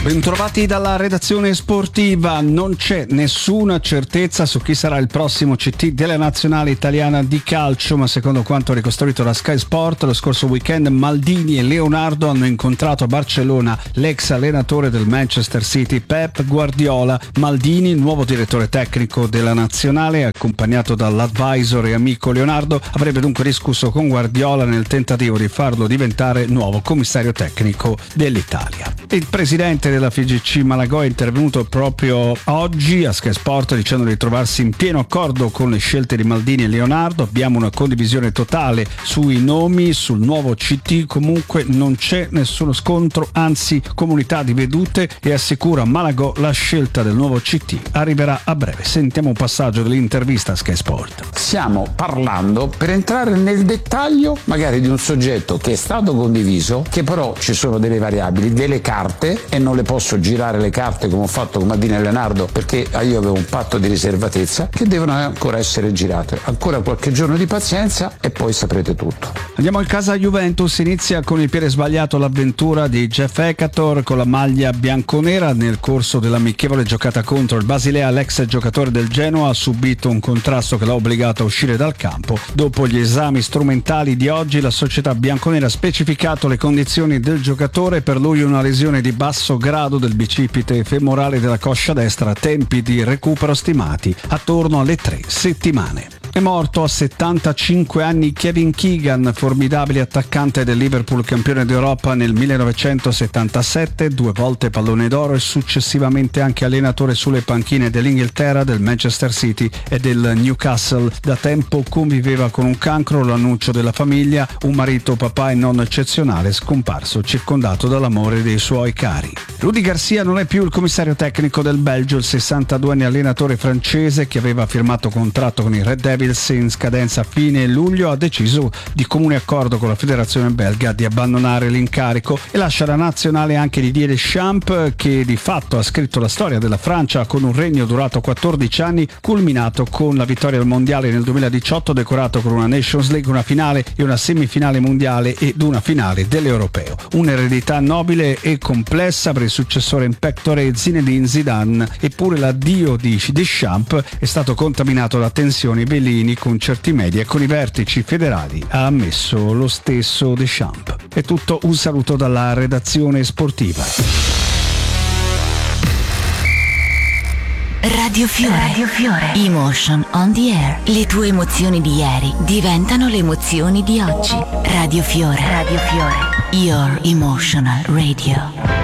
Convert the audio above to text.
Bentrovati dalla redazione sportiva. Non c'è nessuna certezza su chi sarà il prossimo CT della nazionale italiana di calcio, ma secondo quanto ricostruito da Sky Sport, lo scorso weekend Maldini e Leonardo hanno incontrato a Barcellona l'ex allenatore del Manchester City Pep Guardiola. Maldini, nuovo direttore tecnico della nazionale, accompagnato dall'advisor e amico Leonardo, avrebbe dunque discusso con Guardiola nel tentativo di farlo diventare nuovo commissario tecnico dell'Italia. Il presidente della FIGC Malagò è intervenuto proprio oggi a Sky Sport dicendo di trovarsi in pieno accordo con le scelte di Maldini e Leonardo. Abbiamo una condivisione totale sui nomi, sul nuovo CT, comunque non c'è nessuno scontro, anzi comunità di vedute, e assicura Malagò la scelta del nuovo CT arriverà a breve. Sentiamo un passaggio dell'intervista a Sky Sport. Stiamo parlando, per entrare nel dettaglio, magari di un soggetto che è stato condiviso, che però ci sono delle variabili, delle carte, e non le posso girare le carte come ho fatto con Maldini e Leonardo, perché io avevo un patto di riservatezza, che devono ancora essere girate. Ancora qualche giorno di pazienza e poi saprete tutto. Andiamo in casa Juventus. Inizia con il piede sbagliato l'avventura di Jeff Ekator con la maglia bianconera. Nel corso dell'amichevole giocata contro il Basilea, l'ex giocatore del Genoa ha subito un contrasto che l'ha obbligato a uscire dal campo. Dopo gli esami strumentali di oggi, la società bianconera ha specificato le condizioni del giocatore. Per lui una lesione di basso grado del bicipite femorale della coscia destra, tempi di recupero stimati attorno alle 3 settimane. È morto a 75 anni Kevin Keegan, formidabile attaccante del Liverpool, campione d'Europa nel 1977, 2 volte pallone d'oro e successivamente anche allenatore sulle panchine dell'Inghilterra, del Manchester City e del Newcastle. Da tempo conviveva con un cancro, l'annuncio della famiglia, un marito, papà e nonno eccezionale, scomparso circondato dall'amore dei suoi cari. Rudy Garcia non è più il commissario tecnico del Belgio. Il 62enne allenatore francese, che aveva firmato contratto con i Red Devils in scadenza a fine luglio, ha deciso di comune accordo con la federazione belga di abbandonare l'incarico e lascia la nazionale anche Didier Deschamps, che di fatto ha scritto la storia della Francia con un regno durato 14 anni, culminato con la vittoria al mondiale nel 2018, decorato con una Nations League, una finale e una semifinale mondiale ed una finale dell'Europeo. Un'eredità nobile e complessa per il successore in pectore Zinedine Zidane, eppure l'addio di Deschamps è stato contaminato da tensioni veleni con certi media e con i vertici federali, ha ammesso lo stesso Deschamps. È tutto, un saluto dalla redazione sportiva. Radio Fiore. Emotion on the air. Le tue emozioni di ieri diventano le emozioni di oggi. Radio Fiore. Your emotional radio.